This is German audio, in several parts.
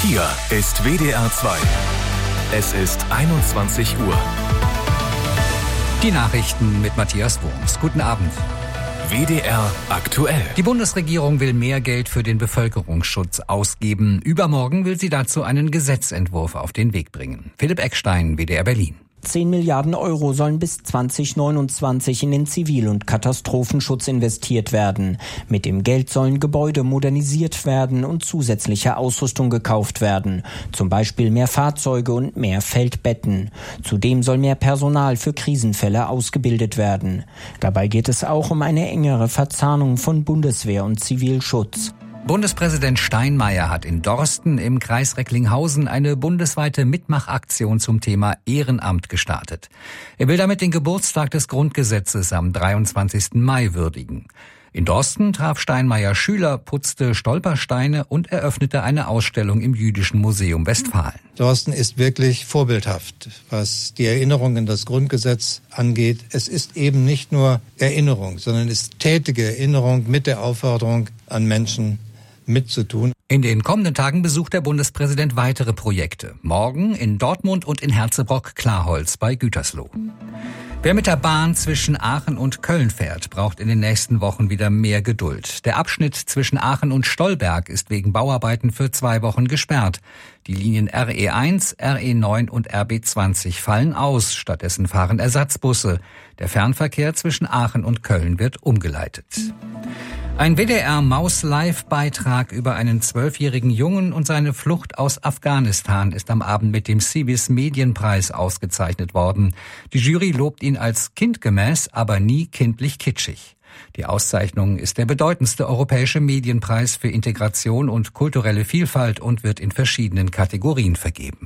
Hier ist WDR 2. Es ist 21 Uhr. Die Nachrichten mit Matthias Wurms. Guten Abend. WDR aktuell. Die Bundesregierung will mehr Geld für den Bevölkerungsschutz ausgeben. Übermorgen will sie dazu einen Gesetzentwurf auf den Weg bringen. Philipp Eckstein, WDR Berlin. 10 Milliarden Euro sollen bis 2029 in den Zivil- und Katastrophenschutz investiert werden. Mit dem Geld sollen Gebäude modernisiert werden und zusätzliche Ausrüstung gekauft werden. Zum Beispiel mehr Fahrzeuge und mehr Feldbetten. Zudem soll mehr Personal für Krisenfälle ausgebildet werden. Dabei geht es auch um eine engere Verzahnung von Bundeswehr und Zivilschutz. Bundespräsident Steinmeier hat in Dorsten im Kreis Recklinghausen eine bundesweite Mitmachaktion zum Thema Ehrenamt gestartet. Er will damit den Geburtstag des Grundgesetzes am 23. Mai würdigen. In Dorsten traf Steinmeier Schüler, putzte Stolpersteine und eröffnete eine Ausstellung im Jüdischen Museum Westfalen. Dorsten ist wirklich vorbildhaft, was die Erinnerung an das Grundgesetz angeht. Es ist eben nicht nur Erinnerung, sondern es ist tätige Erinnerung mit der Aufforderung an Menschen mitzutun. In den kommenden Tagen besucht der Bundespräsident weitere Projekte. Morgen in Dortmund und in Herzebrock-Klarholz bei Gütersloh. Wer mit der Bahn zwischen Aachen und Köln fährt, braucht in den nächsten Wochen wieder mehr Geduld. Der Abschnitt zwischen Aachen und Stolberg ist wegen Bauarbeiten für 2 Wochen gesperrt. Die Linien RE1, RE9 und RB20 fallen aus. Stattdessen fahren Ersatzbusse. Der Fernverkehr zwischen Aachen und Köln wird umgeleitet. Ein WDR-Maus-Live-Beitrag über einen 12-jährigen Jungen und seine Flucht aus Afghanistan ist am Abend mit dem CIVIS Medienpreis ausgezeichnet worden. Die Jury lobt ihn als kindgemäß, aber nie kindlich kitschig. Die Auszeichnung ist der bedeutendste europäische Medienpreis für Integration und kulturelle Vielfalt und wird in verschiedenen Kategorien vergeben.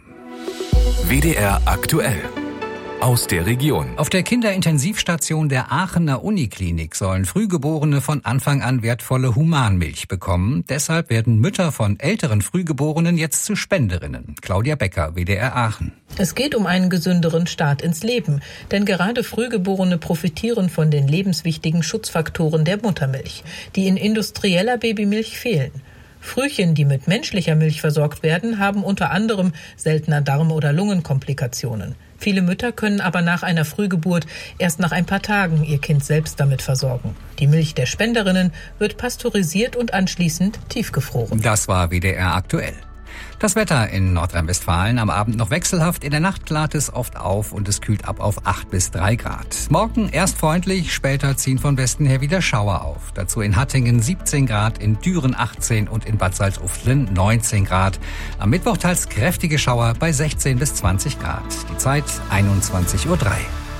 WDR aktuell. Aus der Region. Auf der Kinderintensivstation der Aachener Uniklinik sollen Frühgeborene von Anfang an wertvolle Humanmilch bekommen. Deshalb werden Mütter von älteren Frühgeborenen jetzt zu Spenderinnen. Claudia Becker, WDR Aachen. Es geht um einen gesünderen Start ins Leben. Denn gerade Frühgeborene profitieren von den lebenswichtigen Schutzfaktoren der Muttermilch, die in industrieller Babymilch fehlen. Frühchen, die mit menschlicher Milch versorgt werden, haben unter anderem seltener Darm- oder Lungenkomplikationen. Viele Mütter können aber nach einer Frühgeburt erst nach ein paar Tagen ihr Kind selbst damit versorgen. Die Milch der Spenderinnen wird pasteurisiert und anschließend tiefgefroren. Das war WDR aktuell. Das Wetter in Nordrhein-Westfalen am Abend noch wechselhaft, in der Nacht klart es oft auf und es kühlt ab auf 8 bis 3 Grad. Morgen erst freundlich, später ziehen von Westen her wieder Schauer auf. Dazu in Hattingen 17 Grad, in Düren 18 und in Bad Salzuflen 19 Grad. Am Mittwoch teils kräftige Schauer bei 16 bis 20 Grad. Die Zeit 21:03 Uhr.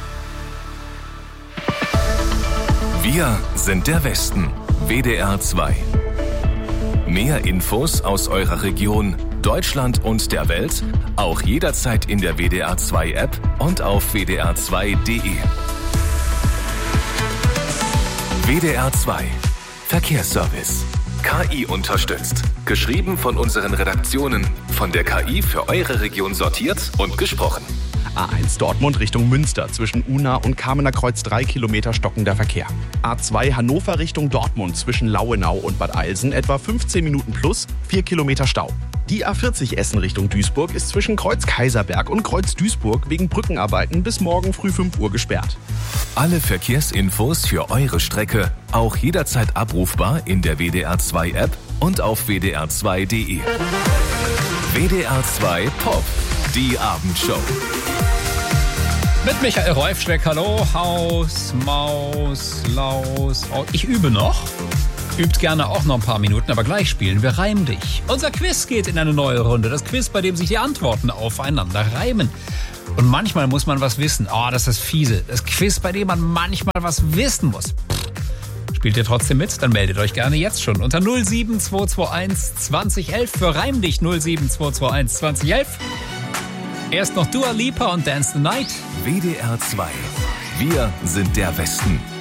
Wir sind der Westen. WDR 2. Mehr Infos aus eurer Region, Deutschland und der Welt, auch jederzeit in der WDR 2 App und auf wdr2.de. WDR 2 Verkehrsservice. KI unterstützt. Geschrieben von unseren Redaktionen. Von der KI für eure Region sortiert und gesprochen. A1 Dortmund Richtung Münster. Zwischen Unna und Kamener Kreuz 3 Kilometer stockender Verkehr. A2 Hannover Richtung Dortmund. Zwischen Lauenau und Bad Eilsen etwa 15 Minuten plus 4 Kilometer Stau. Die A40 Essen Richtung Duisburg ist zwischen Kreuz Kaiserberg und Kreuz Duisburg wegen Brückenarbeiten bis morgen früh 5 Uhr gesperrt. Alle Verkehrsinfos für eure Strecke auch jederzeit abrufbar in der WDR 2 App und auf wdr2.de. WDR 2 Pop, die Abendshow. Mit Michael Reufschreck, hallo, Haus, Maus, Laus. Oh, ich übe noch. Übt gerne auch noch ein paar Minuten, aber gleich spielen wir Reim dich. Unser Quiz geht in eine neue Runde. Das Quiz, bei dem sich die Antworten aufeinander reimen. Und manchmal muss man was wissen. Oh, das ist das Fiese. Das Quiz, bei dem man manchmal was wissen muss. Spielt ihr trotzdem mit? Dann meldet euch gerne jetzt schon unter 07221 2011 für Reim dich 07221 2011. Erst noch Dua Lipa und Dance the Night. WDR 2. Wir sind der Westen.